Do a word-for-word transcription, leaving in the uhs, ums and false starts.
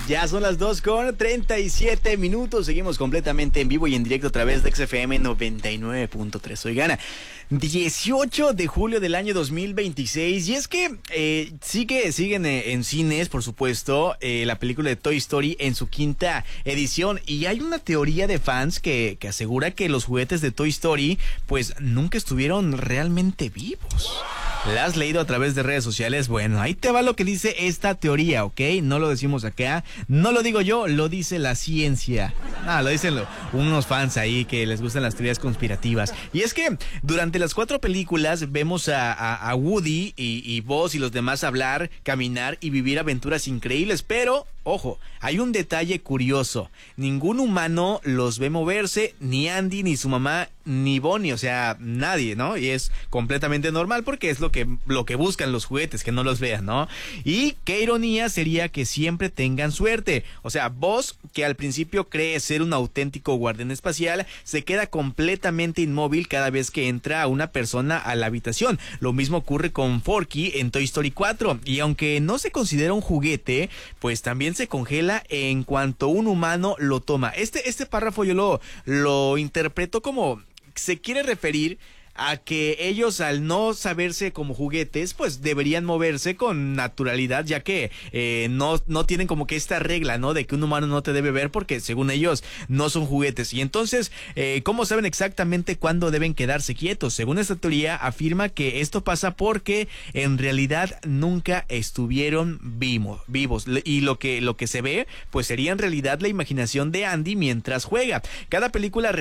Ya son las dos con treinta y siete minutos. Seguimos completamente en vivo y en directo a través de X F M noventa y nueve punto tres. Oigan, dieciocho de julio del año dos mil veintiséis. Y es que eh, sigue, siguen eh, en cines, por supuesto, eh, la película de Toy Story en su quinta edición. Y hay una teoría de fans que, que asegura que los juguetes de Toy Story pues nunca estuvieron realmente vivos. ¿La has leído a través de redes sociales? Bueno, ahí te va lo que dice esta teoría, ¿ok? No lo decimos acá, no lo digo yo, lo dice la ciencia. Ah, lo dicen lo, unos fans ahí que les gustan las teorías conspirativas. Y es que durante las cuatro películas vemos a, a, a Woody y, y Buzz y los demás hablar, caminar y vivir aventuras increíbles, pero ojo, hay un detalle curioso. Ningún humano los ve moverse, ni Andy, ni su mamá, ni Bonnie, o sea, nadie, ¿no? Y es completamente normal porque es lo que, lo que buscan los juguetes, que no los vean, ¿no? Y qué ironía sería que siempre tengan suerte. O sea, Buzz, que al principio cree ser un auténtico guardián espacial, se queda completamente inmóvil cada vez que entra una persona a la habitación. Lo mismo ocurre con Forky en Toy Story cuatro. Y aunque no se considera un juguete, pues también se congela en cuanto un humano lo toma. Este, este párrafo yo lo, lo interpreto como se quiere referir a que ellos, al no saberse como juguetes, pues deberían moverse con naturalidad, ya que eh, no, no tienen como que esta regla, ¿no? De que un humano no te debe ver porque según ellos no son juguetes. Y entonces, eh, ¿cómo saben exactamente cuándo deben quedarse quietos? Según esta teoría, afirma que esto pasa porque en realidad nunca estuvieron vivos, vivos. Y lo que, lo que se ve, pues sería en realidad la imaginación de Andy mientras juega. Cada película